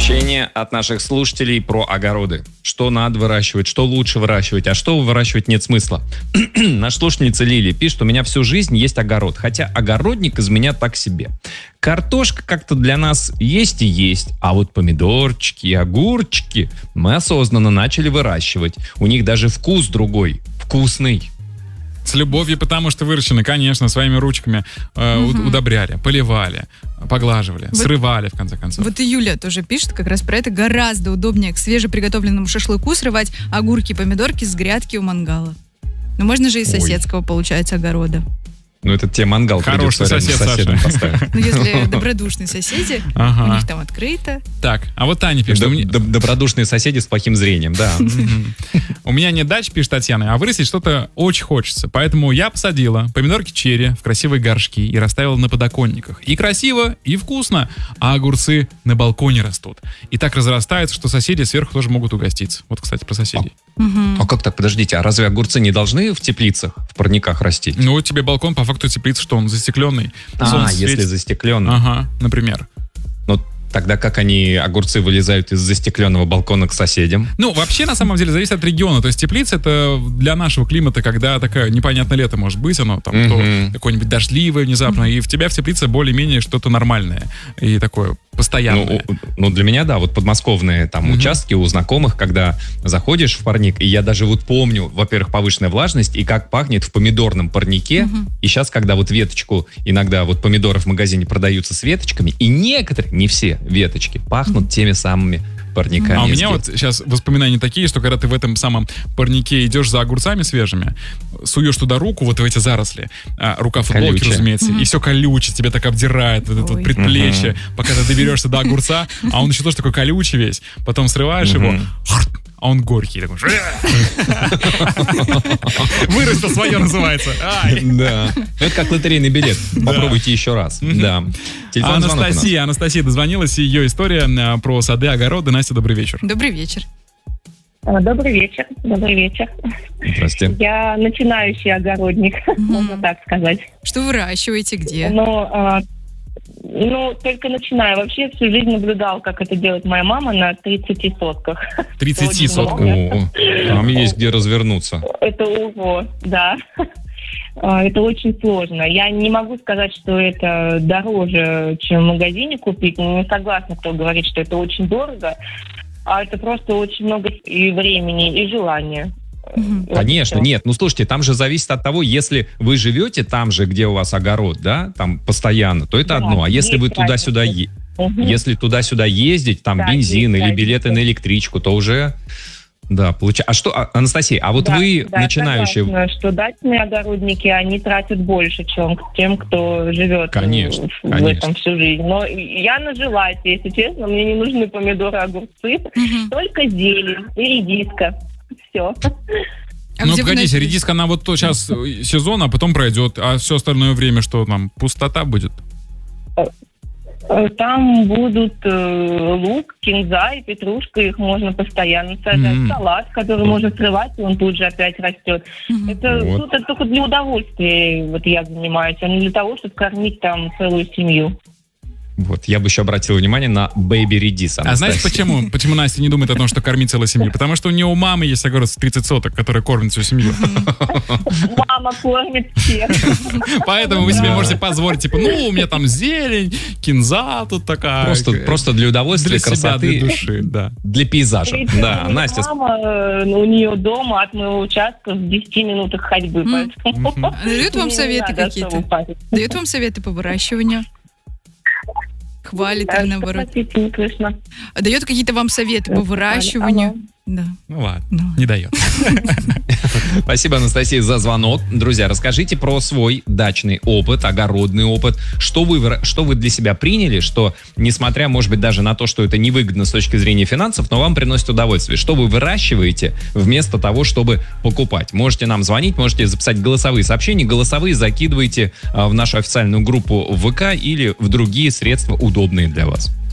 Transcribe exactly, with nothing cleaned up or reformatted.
Сообщение от наших слушателей про огороды. Что надо выращивать, что лучше выращивать, а что выращивать нет смысла. Наша слушательница Лили пишет: у меня всю жизнь есть огород, хотя огородник из меня так себе. Картошка как-то для нас есть и есть, а вот помидорчики и огурчики мы осознанно начали выращивать. У них даже вкус другой, вкусный. С любовью, потому что выращены, конечно, своими ручками э, угу. удобряли, поливали, поглаживали, вот, срывали, в конце концов. Вот и Юля тоже пишет как раз про это. Гораздо удобнее к свежеприготовленному шашлыку срывать огурки, помидорки с грядки у мангала. Но можно же и соседского, Ой. получается, огорода. Ну, это тебе мангал хороший сосед, соседом поставить. Ну, если добродушные соседи, у них там открыто. Так, а вот Таня пишет. Добродушные соседи с плохим зрением, да. У меня нет дач, пишет Татьяна, а вырастить что-то очень хочется. Поэтому я посадила помидорки черри в красивые горшки и расставила на подоконниках. И красиво, и вкусно. А огурцы на балконе растут. И так разрастаются, что соседи сверху тоже могут угоститься. Вот, кстати, про соседей. А как так? Подождите, а разве огурцы не должны в теплицах, в парниках расти? Ну, вот тебе балкон по факту теплица, что он застекленный. А, если застекленный. Ага, например. Ну, тогда как они, огурцы, вылезают из застекленного балкона к соседям? Ну, вообще, на самом деле, зависит от региона. То есть теплица — это для нашего климата, когда такое непонятное лето может быть, оно там mm-hmm. то какое-нибудь дождливое внезапно, mm-hmm. и в тебя в теплице более-менее что-то нормальное и такое постоянное. Ну, ну для меня, да, вот подмосковные там mm-hmm. участки у знакомых, когда заходишь в парник, и я даже вот помню, во-первых, повышенная влажность, и как пахнет в помидорном парнике, mm-hmm. и сейчас, когда вот веточку, иногда вот помидоры в магазине продаются с веточками, и некоторые, не все веточки, пахнут mm-hmm. теми самыми парниками. А у меня вот сейчас воспоминания такие, что когда ты в этом самом парнике идешь за огурцами свежими, суешь туда руку, вот в эти заросли, а, рука футболки, колючая. разумеется, mm-hmm. и все колючее, тебя так обдирает, вот это вот предплечье, mm-hmm. пока ты доберешься до огурца, а он еще тоже такой колючий весь, потом срываешь mm-hmm. его, а он горький. Такой, вырастил свое, называется. Да. Это как лотерейный билет. Попробуйте еще раз. Да. Анастасия, Анастасия дозвонилась, ее история про сады, огороды. Настя, добрый вечер. Добрый вечер. Добрый вечер. Добрый вечер. Здравствуйте. Я начинающий огородник, можно так сказать. Что выращиваете, где? Но Ну, только начинаю. Вообще всю жизнь наблюдал, как это делает моя мама на тридцати сотках. тридцати сотках? О, там есть где развернуться. Это ого, да. Это очень сложно. Я не могу сказать, что это дороже, чем в магазине купить. Не согласна, кто говорит, что это очень дорого. А это просто очень много и времени, и желания. Конечно, нет. Ну, слушайте, там же зависит от того, если вы живете там же, где у вас огород, да, там постоянно, то это да, одно. А если вы туда-сюда, е- угу. если туда-сюда ездить, там да, бензин или билеты на электричку, то уже, да, получается. А что, Анастасия, а вот да, вы да, начинающие... Согласна, что дачные огородники, они тратят больше, чем тем, кто живет конечно, в, конечно. этом всю жизнь. Но я нажилась, если честно, мне не нужны помидоры, огурцы, угу. только зелень и редиска. Все. А ну, погодите, редиска, она вот сейчас сезон, а потом пройдет, а все остальное время что там, пустота будет? Там будут э, лук, кинза и петрушка, их можно постоянно сажать. Mm-hmm. Салат, который можно срывать, и он тут же опять растет. Mm-hmm. Это, вот. Тут, это только для удовольствия вот я занимаюсь, а не для того, чтобы кормить там целую семью. Вот, я бы еще обратил внимание на бэйби-редис. А знаете почему? Почему Настя не думает о том, что кормить целую семью? Потому что у нее у мамы есть огород в тридцать соток, который кормит всю семью. Мама кормит всех. Поэтому вы себе можете позволить, типа, ну, у меня там зелень, кинза тут такая. Просто, просто для удовольствия, для красоты. Себя, для души, да. Для пейзажа. Да, Настя. Мама, у нее дома от моего участка в десяти минутах ходьбы. Дают вам советы какие-то? Дают вам советы по выращиванию? Хвалит или наоборот? Дает какие-то вам советы по выращиванию? Да. Ну ладно, ну. не дает. Спасибо, Анастасия, за звонок. Друзья, расскажите про свой дачный опыт, огородный опыт. Что вы, что вы для себя приняли, что, несмотря, может быть, даже на то, что это невыгодно с точки зрения финансов, но вам приносит удовольствие. Что вы выращиваете вместо того, чтобы покупать? Можете нам звонить, можете записать голосовые сообщения. Голосовые закидывайте в нашу официальную группу в ВК или в другие средства, удобные для вас.